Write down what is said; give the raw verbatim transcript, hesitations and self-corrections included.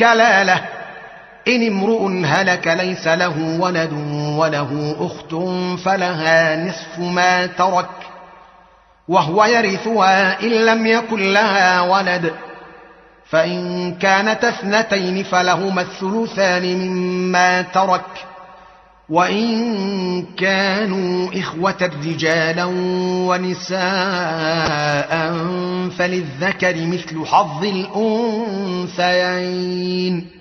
كلالة إن امرؤ هلك ليس له ولد وله أخت فلها نصف ما ترك وهو يرثها إن لم يكن لها ولد، فإن كانت اثنتين فلهما الثلثان مما ترك، وإن كانوا إخوة رجالا ونساء فللذكر مثل حظ الأنثيين.